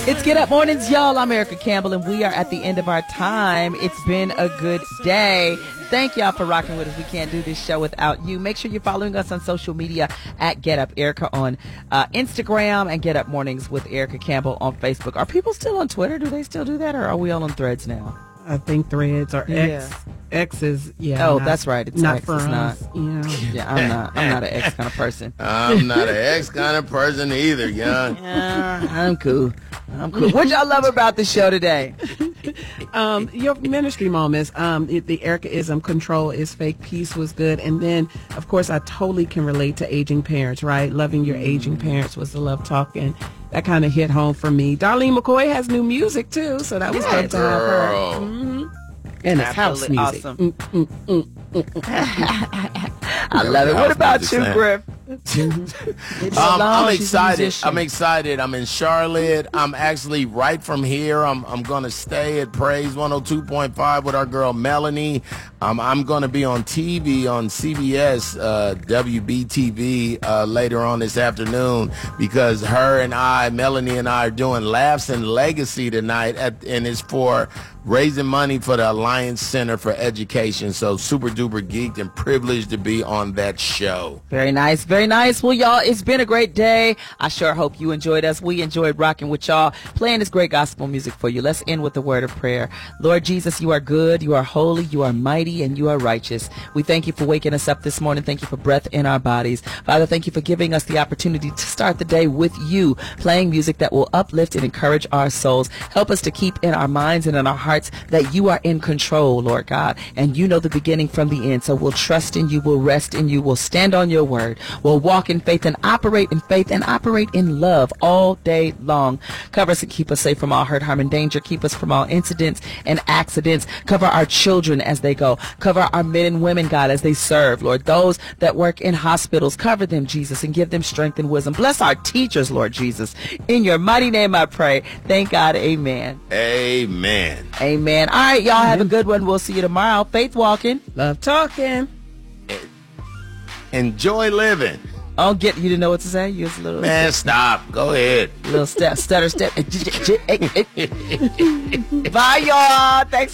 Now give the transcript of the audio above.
It's Get Up Mornings, y'all. I'm Erica Campbell, and we are at the end of our time. It's been a good day. Thank y'all for rocking with us. We can't do this show without you. Make sure you're following us on social media at Get Up Erica on Instagram and Get Up Mornings with Erica Campbell on Facebook. Are people still on Twitter? Do they still do that, or are we all on Threads now? I think Threads or X. X is Oh, that's right. It's not X. for It's us. not. Yeah, I'm not an X kind of person. I'm not an X kind of person either, young. Yeah, I'm cool. What y'all love about the show today? Your ministry moments. The Ericaism, control is fake, peace was good, and then of course I totally can relate to aging parents. Right, loving your aging parents was the love talk, and that kind of hit home for me. Darlene McCoy has new music too, so that was good to have her. Mm-hmm. And it's house music. Awesome. I love it. What about you, Griff? I'm excited. I'm in Charlotte. I'm actually right from here. I'm going to stay at Praise 102.5 with our girl Melanie. I'm going to be on TV on CBS WBTV later on this afternoon because Melanie and I are doing Laughs and Legacy tonight, and it's for raising money for the Alliance Center for Education. So super duper geeked and privileged to be on that show. Very nice, very nice. Well, y'all, it's been a great day. I sure hope you enjoyed us. We enjoyed rocking with y'all, playing this great gospel music for you. Let's end with a word of prayer. Lord Jesus, you are good, you are holy, you are mighty, and you are righteous. We thank you for waking us up this morning. Thank you for breath in our bodies. Father, thank you for giving us the opportunity to start the day with you, playing music that will uplift and encourage our souls. Help us to keep in our minds and in our hearts that you are in control, Lord God, and you know the beginning from the end. So we'll trust in you, we'll rest in you, we'll stand on your word, we'll walk in faith and operate in love all day long. Cover us and keep us safe from all hurt, harm, and danger. Keep us from all incidents and accidents. Cover our children as they go. Cover our men and women, God, as they serve, Lord. Those that work in hospitals, cover them, Jesus, and give them strength and wisdom. Bless our teachers, Lord Jesus. In your mighty name I pray. Thank God. Amen. Amen. Amen. All right, y'all have a good one. We'll see you tomorrow. Faith walking. Love talking. Enjoy living. I'll get you to know what to say. Use a little. Man, stop. Go ahead. Little stutter step. Bye, y'all. Thanks.